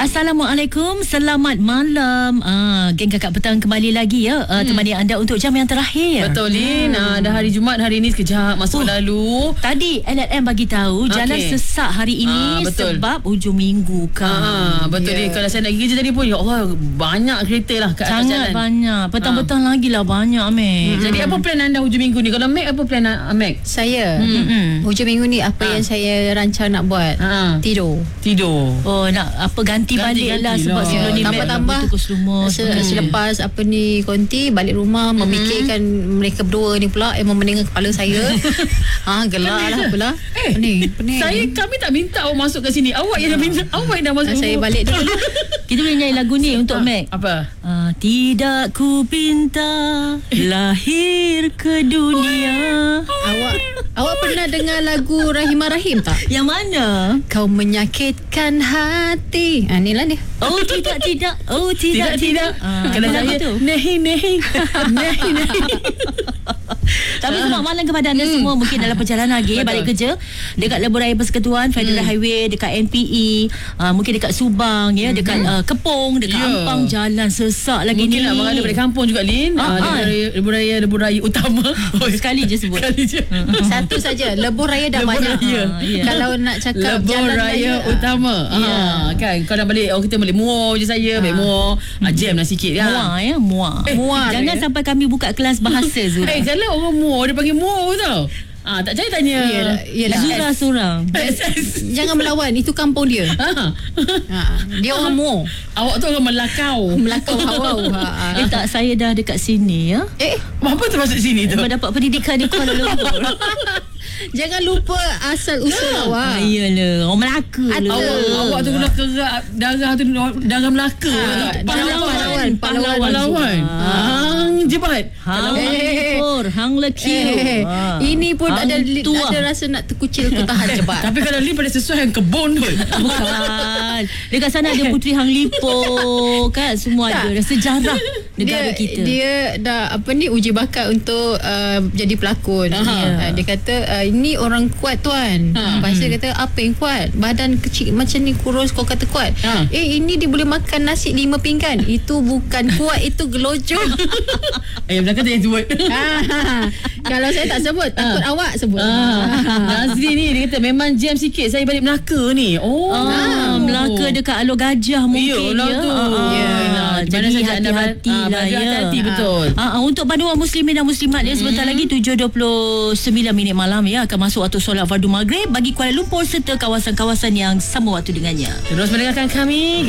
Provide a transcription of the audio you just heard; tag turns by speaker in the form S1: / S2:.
S1: Assalamualaikum, selamat malam. Geng Kakak Petang kembali lagi ya, temani anda untuk jam yang terakhir.
S2: Betul Lin. Dah hari Jumaat hari ni, sekejap masuk lalu.
S1: Tadi LLM bagi tahu jalan sesak hari ini sebab hujung minggu kan.
S2: Betul Lin. Kalau saya nak pergi kerja tadi pun, ya Allah, banyak kereta lah kat atas jalan.
S1: Sangat banyak. Petang-petang lagi lah banyak, Mek.
S2: Jadi apa plan anda hujung minggu ni? Kalau Mac, apa plan Mac?
S3: Saya hujung minggu ni apa yang saya rancang nak buat? Tidur.
S1: Oh, nak apa ganti balik lah sebab sebelum ni
S3: tambah-tambah selepas apa ni konti balik rumah memikirkan mereka berdua ni pula yang memeningkan kepala saya. Gelak lah pula. Pening.
S2: Kami tak minta awak masuk kat sini. Awak yang dah minta. Awak yang dah masuk.
S3: Saya balik dulu.
S1: Kita boleh nyanyi lagu ni untuk Mac.
S2: Apa?
S1: Tidak ku pinta lahir ke dunia.
S3: Awak pernah dengar lagu Rahimah Rahim tak?
S1: Yang mana?
S3: Kau menyakitkan hati. Inilah dia.
S1: Oh tidak. Oh tidak.
S2: Kena saya Nehi.
S1: Tapi selamat malam kepada anda semua. Mungkin dalam perjalanan lagi balik kerja dekat Lebuh Raya Persekutuan, Federal Highway, dekat NPE, mungkin dekat Subang ya, dekat Kepong, dekat Ampang, jalan sesak lagi
S2: mungkin
S1: ni.
S2: Mungkin nak mengalir balik kampung juga Lin. Lebuh Raya utama.
S1: Sekali je sebut.
S3: Satu saja. Lebuh Raya dah banyak. Kalau nak cakap
S2: Lebuh
S3: jalan
S2: Raya utama. Kan kau nak balik, kita balik Muar je saya. Balik Muar. Jam lah sikit kan.
S1: Muar. Jangan sampai kami buka kelas bahasa Zura.
S2: Kalau orang Muar, dia panggil Muar tau. Tak payah tanya.
S3: Yalah.
S1: Zura seorang.
S3: Jangan melawan. Itu kampung dia. Dia orang Muar.
S2: Awak tu orang Melakau.
S3: Hawau.
S1: Tak, saya dah dekat sini ya.
S2: Apa tu masuk sini tu?
S1: Mendapat pendidikan di Kuala Lumpur.
S3: Jangan lupa asal usul awak.
S1: Iyalah, orang Melaka lah.
S2: Awak tu kena kerak darah tu, darah Melaka. Pahlawan. Hang jebat.
S1: Hang Lumpur, Hang Lekir.
S3: Ini pun ada rasa nak terkucil ke tahan jebat.
S2: Tapi kalau Lim pada sesuai yang kebun tu.
S1: Bukan. Dekat sana ada Puteri Hang Lipo kan, semua ada sejarah negara kita.
S3: Dia dah uji bakat untuk jadi pelakon. Dia kata ini orang kuat tuan. Lepas tu kata apa yang kuat? Badan kecil macam ni kurus kau kata kuat. Ini dia boleh makan nasi 5 pinggan. Itu bukan kuat, itu gelojok.
S2: Ayam belakang tu yang sebut.
S3: Kalau saya tak sebut, takut awak sebut.
S2: Nazri ni dia kata memang jam sikit saya balik Melaka ni.
S1: Melaka dekat Alor Gajah mungkin
S2: Jadi
S1: hati-hati lah ya.
S2: Hati-hati betul.
S1: Untuk panduan muslimin dan muslimat sebentar lagi 7.29 minit malam ya akan masuk waktu solat fardu maghrib bagi Kuala Lumpur serta kawasan-kawasan yang sama waktu dengannya.
S2: Terus mendengarkan kami